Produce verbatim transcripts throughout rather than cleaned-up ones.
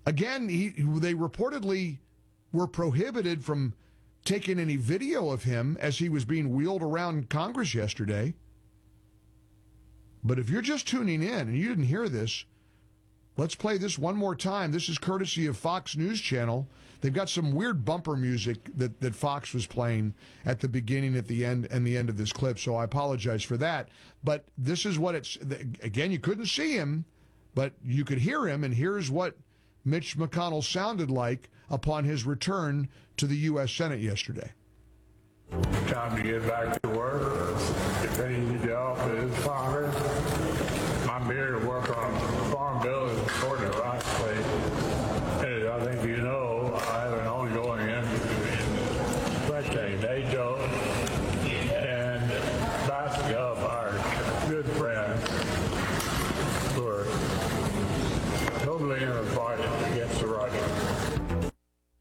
Again, he, they reportedly were prohibited from taking any video of him as he was being wheeled around Congress yesterday. But if you're just tuning in and you didn't hear this, let's play this one more time. This is courtesy of Fox News Channel. They've got some weird bumper music that, that Fox was playing at the beginning, at the end, and the end of this clip, so I apologize for that. But this is what it's... Again, you couldn't see him, but you could hear him, and here's what Mitch McConnell sounded like upon his return to the U S Senate yesterday. Time to get back to work. If they need help, is Congress. I'm here to work on a farm bill is important to right place. And I think you know I have an ongoing interest in protecting NATO and backing up our good friends who are totally in a fight against the Russians.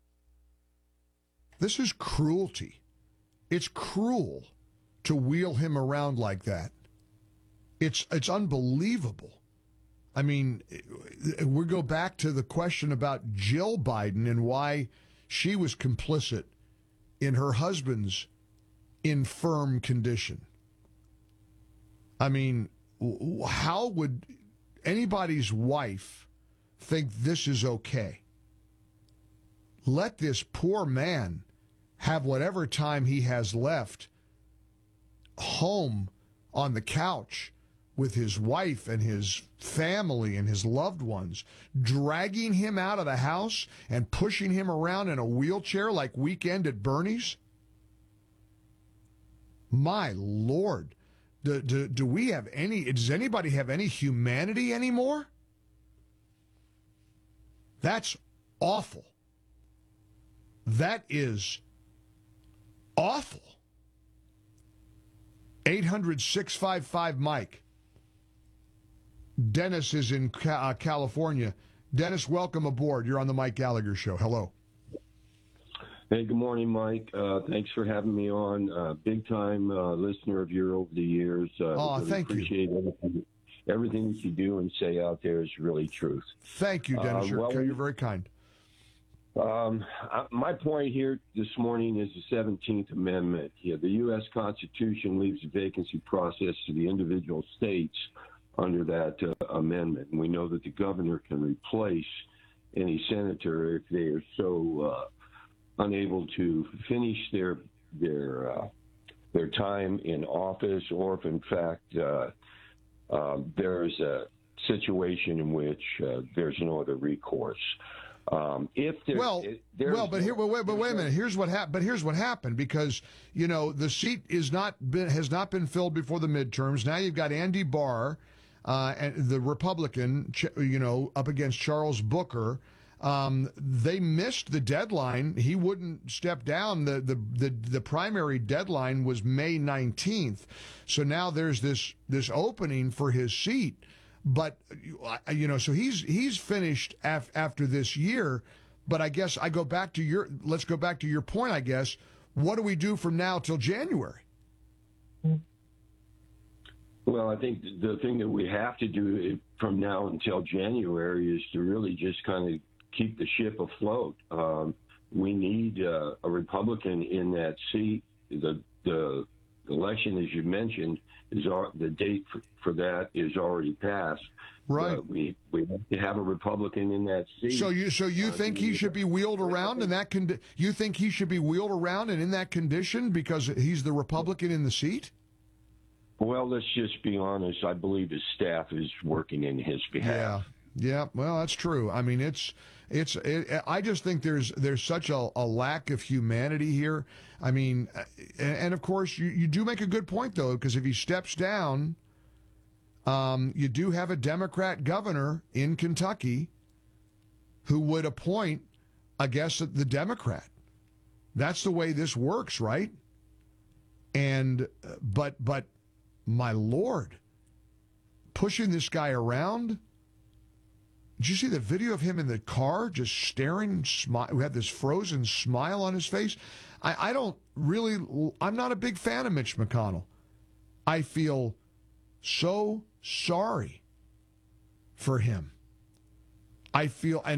This is cruelty. It's cruel to wheel him around like that. It's it's unbelievable. I mean, we go back to the question about Jill Biden and why she was complicit in her husband's infirm condition. I mean, how would anybody's wife think this is okay? Let this poor man have whatever time he has left home on the couch with his wife and his family and his loved ones, dragging him out of the house and pushing him around in a wheelchair like Weekend at Bernie's? My Lord, do, do, do we have any, does anybody have any humanity anymore? That's awful. That is awful. eight hundred, six five five, Mike. Dennis is in uh, California. Dennis, welcome aboard. You're on the Mike Gallagher Show. Hello. Hey, good morning, Mike. Uh, thanks for having me on. Uh, big time uh, listener of yours over the years. Uh, oh, really thank appreciate you. Everything, everything that you do and say out there is really truth. Thank you, Dennis. Uh, you're, well, you're very kind. Um, uh, my point here this morning is the seventeenth Amendment. Yeah, the U S Constitution leaves the vacancy process to the individual states under that uh, amendment. And we know that the governor can replace any senator if they are so uh, unable to finish their their uh, their time in office, or if in fact uh, uh, there's a situation in which uh, there's no other recourse. Um, if there, well, it, well, but here, but wait, but wait a minute. Here's what happened. But here's what happened because you know the seat is not been has not been filled before the midterms. Now you've got Andy Barr, uh, and the Republican, you know, up against Charles Booker. Um, they missed the deadline. He wouldn't step down. The, the the the primary deadline was May nineteenth. So now there's this this opening for his seat. But, you know, so he's he's finished af- after this year. But I guess I go back to your let's go back to your point, I guess. What do we do from now till January? Well, I think the thing that we have to do from now until January is to really just kind of keep the ship afloat. Um, we need uh, a Republican in that seat. The, the election, as you mentioned, is our, the date for, for that is already passed. Right. Uh, we we have to have a Republican in that seat. So you so you uh, think he should be wheeled around in that con- you think he should be wheeled around and in that condition because he's the Republican in the seat? Well, let's just be honest. I believe his staff is working in his behalf. Yeah. Yeah, well, that's true. I mean, it's it's. It, I just think there's there's such a, a lack of humanity here. I mean, and, and of course, you, you do make a good point though, because if he steps down, um, you do have a Democrat governor in Kentucky who would appoint, I guess, the Democrat. That's the way this works, right? And but but, my Lord, pushing this guy around. Did you see the video of him in the car just staring, smile, who had this frozen smile on his face? I, I don't really, I'm not a big fan of Mitch McConnell. I feel so sorry for him. I feel, and